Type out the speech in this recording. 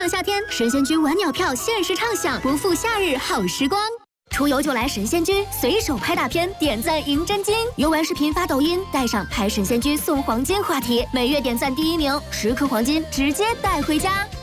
夏天，神仙居晚鸟票限时畅享，不负夏日好时光。出游就来神仙居，随手拍大片，点赞赢真金。游玩视频发抖音，带上拍神仙居送黄金话题，每月点赞第1名，10颗黄金直接带回家。